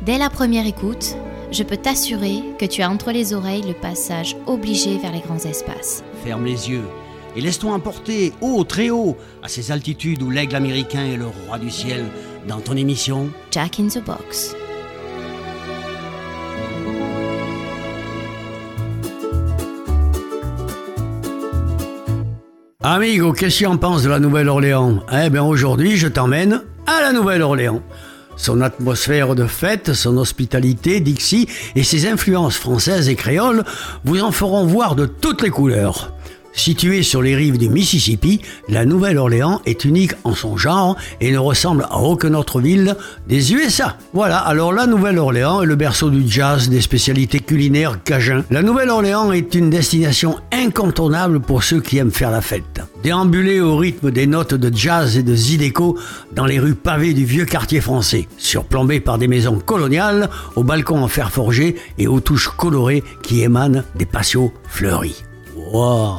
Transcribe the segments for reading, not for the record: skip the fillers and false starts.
Dès la première écoute, je peux t'assurer que tu as entre les oreilles le passage obligé vers les grands espaces. Ferme les yeux et laisse-toi emporter haut, très haut, à ces altitudes où l'aigle américain est le roi du ciel, dans ton émission Jack in the Box. Amigo, qu'est-ce que tu en penses de la Nouvelle-Orléans ? Eh bien aujourd'hui, je t'emmène à la Nouvelle-Orléans. Son atmosphère de fête, son hospitalité, Dixie et ses influences françaises et créoles vous en feront voir de toutes les couleurs. Située sur les rives du Mississippi, la Nouvelle-Orléans est unique en son genre et ne ressemble à aucune autre ville des USA. Voilà, alors la Nouvelle-Orléans est le berceau du jazz, des spécialités culinaires cajun. La Nouvelle-Orléans est une destination incontournable pour ceux qui aiment faire la fête. Déambuler au rythme des notes de jazz et de zydeco dans les rues pavées du vieux quartier français, surplombées par des maisons coloniales, aux balcons en fer forgé et aux touches colorées qui émanent des patios fleuris. Wow.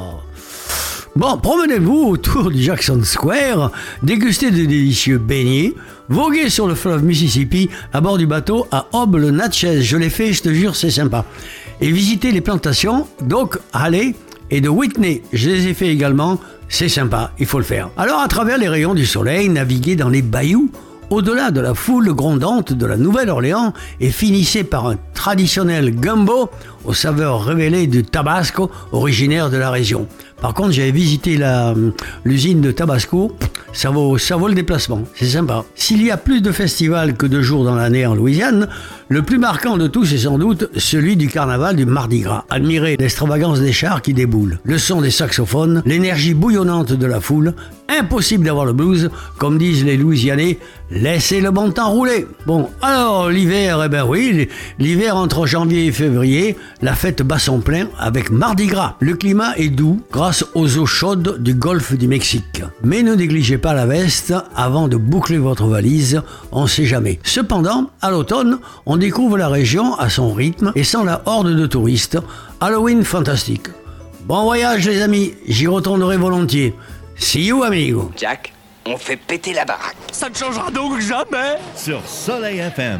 Bon, promenez-vous autour du Jackson Square, dégustez de délicieux beignets, voguez sur le fleuve Mississippi à bord du bateau à Aube-le-Natchez. Je l'ai fait, je te jure, c'est sympa. Et visitez les plantations d'Oak Halley et de Whitney. Je les ai fait également, c'est sympa, il faut le faire. Alors, à travers les rayons du soleil, naviguez dans les bayous, au-delà de la foule grondante de la Nouvelle-Orléans et finissez par un traditionnel gumbo aux saveurs révélées du Tabasco originaire de la région. Par contre, j'avais visité l'usine de Tabasco, ça vaut le déplacement, c'est sympa. S'il y a plus de festivals que de jours dans l'année en Louisiane, le plus marquant de tous est sans doute celui du carnaval du Mardi Gras. Admirez l'extravagance des chars qui déboulent, le son des saxophones, l'énergie bouillonnante de la foule. Impossible d'avoir le blues, comme disent les Louisianais, laissez le bon temps rouler. Bon, alors l'hiver, eh ben oui, l'hiver entre janvier et février, la fête bat son plein avec Mardi Gras. Le climat est doux grâce aux eaux chaudes du golfe du Mexique. Mais ne négligez pas la veste avant de boucler votre valise, on ne sait jamais. Cependant, à l'automne, on découvre la région à son rythme et sans la horde de touristes. Halloween fantastique. Bon voyage les amis, j'y retournerai volontiers. See you, amigo. Jack, on fait péter la baraque. Ça ne changera donc jamais. Sur Soleil FM.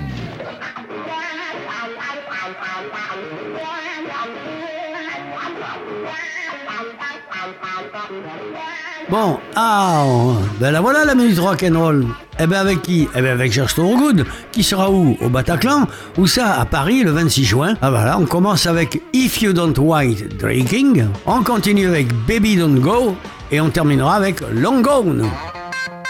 Bon, ben la voilà la minute rock'n'roll. Eh ben avec qui ? Eh ben avec George Thorogood, qui sera où ? Au Bataclan ? Ou ça, à Paris, le 26 juin. Ah voilà, on commence avec If You Don't Like Drinking, on continue avec Baby Don't Go, et on terminera avec Long Gone.